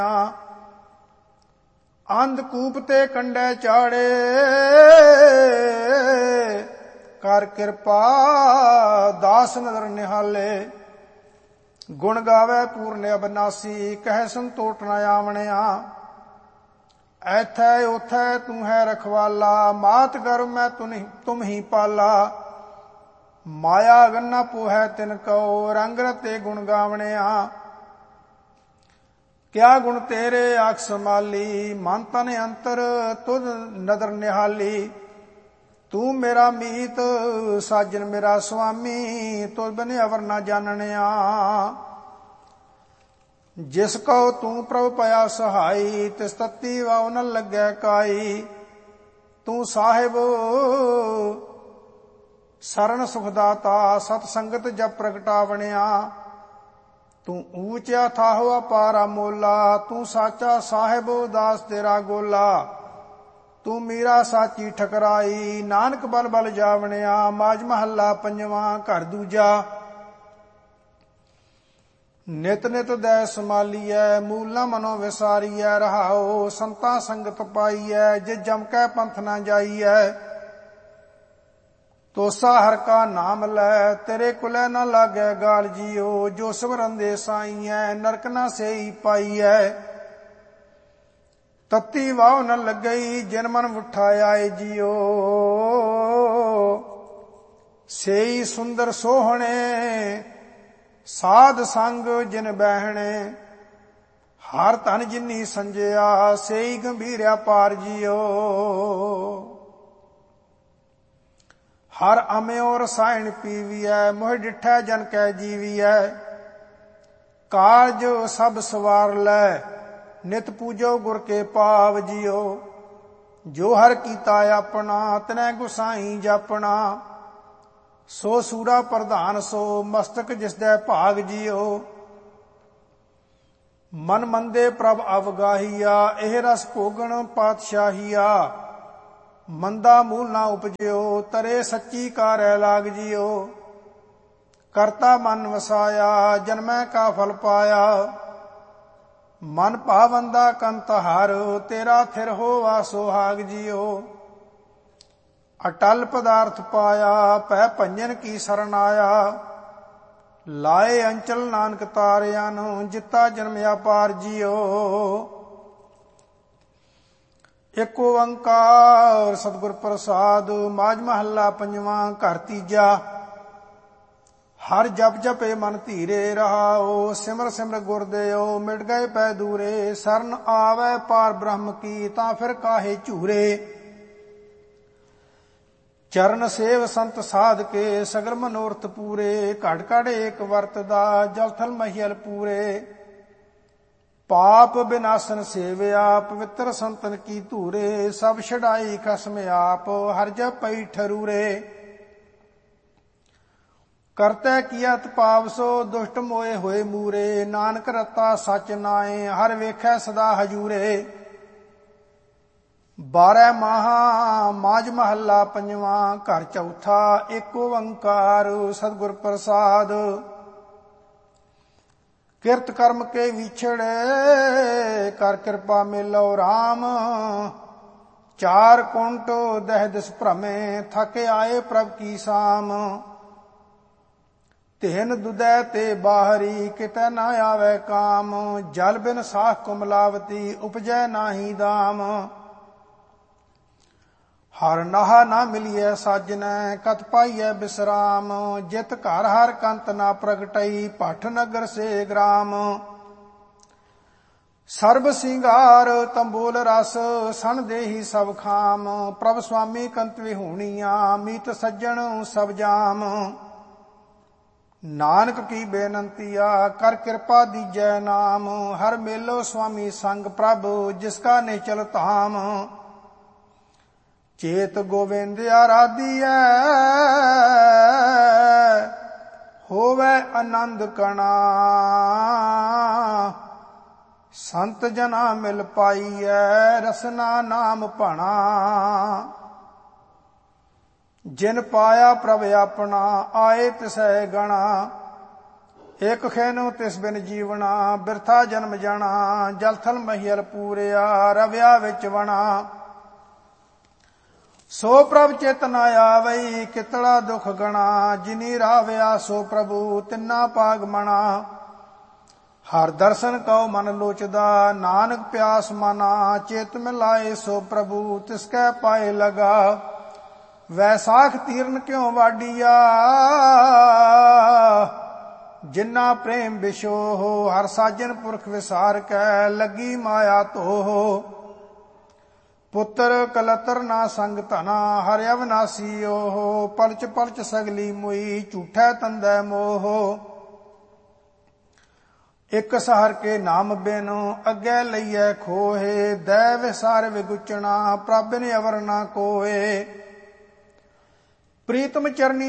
ਅੰਧਕੂਪ ਤੇ ਕੰਡੇ ਚਾੜੇ, ਕਰ ਕਿਰਪਾ ਦਾਸ ਨਦਰ ਨਿਹਾਲੇ। ਗੁਣ ਗਾਵੇ ਪੂਰਨ ਅਬਨਾਸੀ, ਕਹਿ ਸੰਤੋਖ ਨ ਆਵਣਿਆ। ਐਥੈ ਉਥੈ ਤੂੰ ਹੈ ਰਖਵਾਲਾ, ਮਾਤ ਗਰਭ ਮੈਂ ਤੁਮ ਹੀ ਪਾਲਾ। ਮਾਇਆ ਗੰਨਾ ਪੋਹੈ ਤਿਨ ਕਉ, ਰੰਗ ਰਤੇ ਗੁਣ ਗਾਵਣਿਆ। ਕਿਆ ਗੁਣ ਤੇਰੇ ਆਖ ਸਮਾਲੀ, ਮਨ ਤਨ ਅੰਤਰ ਤੁਧ ਨਦਰ ਨਿਹਾਲੀ। ਤੂੰ ਮੇਰਾ ਮੀਤ ਸਾਜਨ ਮੇਰਾ ਸੁਆਮੀ, ਤੁਧ ਬਿਨ ਅਵਰ ਨਾ ਜਾਣਨਿਆ। ਜਿਸ ਕਉ ਤੂੰ ਪ੍ਰਭ ਪਇਆ ਸਹਾਈ, ਤਿਸ ਤਤੀ ਵਾਉ ਨ ਲੱਗੈ ਕਾਈ। ਤੂੰ ਸਾਹਿਬ ਸਰਨ ਸੁਖਦਾਤਾ, ਸਤ ਸੰਗਤ ਜਪ ਪ੍ਰਗਟਾਵਣਿਆ। ਤੂੰ ਊਚਾ ਥਾਹੁ ਅਪਾਰਾ ਮੋਲਾ, ਤੂੰ ਸਾਚਾ ਸਾਹਿਬ ਦਾਸ ਤੇਰਾ ਗੋਲਾ। ਤੂੰ ਮੀਰਾ ਸਾਚੀ ਠਕਰਾਈ, ਨਾਨਕ ਬਲ ਬਲ ਜਾਵਣਿਆ। ਮਾਝ ਮਹੱਲਾ ਪੰਜਵਾਂ, ਘਰ ਦੂਜਾ। ਨਿਤ ਨਿਤ ਦੈ ਸਮਾਲੀਐ, ਮੂਲ ਨ ਮਨੋ ਵਿਸਾਰੀਐ। ਰਹਾਉ ਸੰਤਾਂ ਸੰਗਤ ਪਾਈਐ, ਜੇ ਜਮ ਕੈ ਪੰਥ ਨਾ ਜਾਈਐ। ਤੋਸਾ ਹਰ ਕਾ ਨਾਮ ਲੈ, ਤੇਰੇ ਕੁਲੈ ਨ ਲਾਗੈ ਗਾਲ ਜੀਓ। ਜੋ ਸਿਮਰਨ ਦੇ ਸਾਈਐ, ਨਰਕ ਨਾ ਸੇਈ ਪਾਈਐ। ਤਤੀ ਵਾਹ ਨ ਲੱਗਈ, ਜਿਨ ਮਨ ਮੁਠਾ ਆਏ ਜੀਓ। ਸੇਈ ਸੁੰਦਰ ਸੋਹਣੇ, ਸਾਧ ਸੰਗ ਜਿਨ ਬਹਿਣੇ। ਹਰ ਧਨ ਜਿਨੀ ਸੰਜਿਆ, ਸੇਈ ਗੰਭੀਰਿਆ ਪਾਰ ਜੀਓ। ਹਰ ਅਮਿਓ ਰਸਾਇਣ ਪੀਵੀਐ, ਮੋਹ ਡਿਠੈ ਜਨ ਕੈ ਜੀਵੀਐ। ਕਾਰਜ ਸਭ ਸਵਾਰ ਲੈ, ਨਿਤ ਪੂਜੋ ਗੁਰ ਕੇ ਪਾਵ ਜੀਓ। ਜੋ ਹਰ ਕੀਤਾ ਆਪਣਾ, ਤਨੈ ਗੁਸਾਈ ਜਾਪਣਾ। ਸੋ ਸੂਰਾ ਪ੍ਰਧਾਨ ਸੋ, ਮਸਤਕ ਜਿਸਦੈ ਭਾਗ ਜੀਓ। ਮਨ ਮੰਦੇ ਪ੍ਰਭ ਅਵਗਾਹੀਆ, ਇਹ ਰਸ ਭੋਗਣ ਪਾਤਸ਼ਾਹੀਆ। ਮੰਦਾ ਮੂਲ ਨਾ ਉਪਜਿਓ, ਤਰੇ ਸੱਚੀ ਕਾਰੈ ਲਾਗ ਜੀਓ। ਕਰਤਾ ਮਨ ਵਸਾਇਆ, ਜਨਮੈ ਕਾ ਫਲ ਪਾਇਆ। ਮਨ ਭਾਵੰਦਾ ਕੰਤ ਹਰ, ਤੇਰਾ ਥਿਰ ਹੋਵਾ ਸੁਹਾਗ ਜੀਓ। ਅਟਲ ਪਦਾਰਥ ਪਾਇਆ, ਪੈ ਭੰਜਨ ਕੀ ਸਰਣ ਆਇਆ। ਲਾਏ ਅੰਚਲ ਨਾਨਕ ਤਾਰਿਆਂ ਨੂੰ, ਜਿੱਤਾ ਜਨਮਿਆ ਪਾਰ ਜੀਓ। ਇਕ ਓੰਕਾਰ ਸਤਿਗੁਰ ਪ੍ਰਸਾਦ। ਮਾਝ ਮਹੱਲਾ ਪੰਜਵਾਂ, ਘਰ ਤੀਜਾ। ਹਰ ਜਪ ਜਪੇ ਮਨ ਧੀਰੇ, ਰਹਾਉ ਸਿਮਰ ਸਿਮਰ ਗੁਰ ਦਿਓ। ਮਿਟ ਗਏ ਪੈ ਦੂਰੇ, ਸਰਨ ਆਵੈ ਪਾਰ ਬ੍ਰਹਮ ਕੀ। ਤਾਂ ਫਿਰ ਕਾਹੇ ਝੂਰੇ। ਚਰਨ ਸੇਵ ਸੰਤ ਸਾਧ ਕੇ, ਸਗਲ ਮਨੋਰਥ ਪੂਰੇ। ਘੜ ਘੜ ਏਕ ਵਰਤਦਾ, ਜਲ ਥਲ ਮਹੀਲ ਪੂਰੇ। ਪਾਪ ਬਿਨਾਸਨ ਸੇਵਿਆ, ਪਵਿੱਤਰ ਸੰਤਨ ਕੀ ਧੂਰੇ। ਸਭ ਛਡਾਈ ਖਸਮ ਆਪ, ਹਰ ਜਪ ਪਈ ਠਰੂਰੇ। ਕਰਤੈ ਕੀਅਤ ਪਾਵ ਸੋ, ਦੁਸ਼ਟ ਮੋਏ ਹੋਏ ਮੂਰੇ। ਨਾਨਕ ਰਤਾ ਸਚ ਨਾਏ, ਹਰ ਵੇਖੈ ਸਦਾ ਹਜੂਰੇ। 12 ਮਾਹਾ। ਮਾਝ ਮਹੱਲਾ ਪੰਜਵਾਂ, ਘਰ ਚੌਥਾ। ਏਕ ਓੰਕਾਰ ਸਤਿਗੁਰ ਪ੍ਰਸਾਦ। ਕਿਰਤ ਕਰਮ ਕੇ ਵਿਛੜੇ, ਕਰ ਕਿਰਪਾ ਮਿਲੋ ਰਾਮ। ਚਾਰ ਕੁੰਟ ਦਹਿ ਦਿਸ ਭ੍ਰਮੇ, ਥਕ ਆਏ ਪ੍ਰਭ ਕੀ ਸਾਮ। ਤੇਨ ਦੁਦੈ ਤੇ ਬਾਹਰੀ, ਕਿਤੈ ਨਾ ਆਵੈ ਕਾਮ। ਜਲ ਬਿਨ ਸਾਖ ਕੁਮਲਾਵਤੀ, ਉਪਜੈ ਨਾਹੀ ਦਾਮ। ਹਰ ਨਾਹ ਨਾ ਮਿਲੀਐ ਸਾਜਨੈ, ਕਤ ਪਾਈਐ ਬਿਸਰਾਮ। ਜਿਤ ਘਰ ਹਰ ਕੰਤ ਨਾ ਪ੍ਰਗਟਈ, ਭੱਠ ਨਗਰ ਸੇ ਗ੍ਰਾਮ। ਸਰਬ ਸਿੰਗਾਰ ਤੰਬੋਲ ਰਸ, ਸਣ ਦੇਹੀ ਸਭ ਖਾਮ। ਪ੍ਰਭ ਸੁਆਮੀ ਕੰਤ ਵਿਹੂਣੀਆਂ, ਮੀਤ ਸੱਜਣ ਸਭ ਜਾਮ। ਨਾਨਕ ਕੀ ਬੇਨੰਤੀਆ, ਕਰ ਕਿਰਪਾ ਦੀਜੈ ਨਾਮ। ਹਰ ਮੇਲੋ ਸੁਆਮੀ ਸੰਗ ਪ੍ਰਭ, ਜਿਸ ਕਾ ਨਿਚਲ ਧਾਮ। ਚੇਤ ਗੋਵਿੰਦ ਆਰਾਧੀਐ, ਹੋਵੈ ਆਨੰਦ ਕਣਾ। ਸੰਤ ਜਨਾ ਮਿਲ ਪਾਈਐ, ਰਸਨਾ ਨਾਮ ਭਣਾ। ਜਿਨ ਪਾਇਆ ਪ੍ਰਭ ਆਪਣਾ, ਆਏ ਤਿਸੈ ਗਣਾ। ਇਕ ਖੈਨੋ ਤਿਸ ਬਿਨ ਜੀਵਣਾ, ਬਿਰਥਾ ਜਨਮ ਜਾਣਾ। ਜਲ ਥਲ ਮਹੀਲ ਪੂਰਿਆ, ਰਵਿਆ ਵਿੱਚ ਵਣਾ। ਸੋ ਪ੍ਰਭ ਚਿਤ ਨ ਆਵਈ, ਕਿਤੜਾ ਦੁਖ ਗਣਾ। ਜਿਨੀ ਰਾਵਿਆ ਸੋ ਪ੍ਰਭੂ, ਤਿੰਨਾ ਪਾਗ ਮਣਾ। ਹਰ ਦਰਸ਼ਨ ਕਉ ਮਨ ਲੋਚਦਾ, ਨਾਨਕ ਪਿਆਸ ਮਾਨਾ। ਚਿਤ ਮਿਲਾਏ ਸੋ ਪ੍ਰਭੂ, ਤਿਸ ਕੈ ਪਾਏ ਲਗਾ। ਵੈਸਾਖ ਤੀਰਨ ਕਿਉ ਵਾਡੀਆ, ਜਿਨਾ ਪ੍ਰੇਮ ਬਿਸ਼ੋਹ। ਹਰ ਸਾਜਨ ਪੁਰਖ ਵਿਸਾਰ ਕੈ, ਲੱਗੀ ਮਾਇਆ ਧੋਹ। ਪੁੱਤਰ ਕਲਤਰ ਨਾ ਸੰਗ ਧਨਾ, ਹਰਿ ਅਵਨਾਸੀ ਓਹ। ਪਲਚ ਪਲਚ ਸਗਲੀ ਮੁਈ, ਝੂਠੈ ਤੰਦੈ ਮੋਹ। ਇਕ ਸਹਰ ਕੇ ਨਾਮ ਬਿਨੁ, ਅੱਗੇ ਲਈਐ ਖੋਹੇ। ਦੈ ਵਿਸਾਰ ਵਿਗੁਚਣਾ, ਪ੍ਰਭ ਨੇ ਅਵਰ ਨਾ ਕੋਏ। ਪ੍ਰੀਤਮ ਚਰਨੀ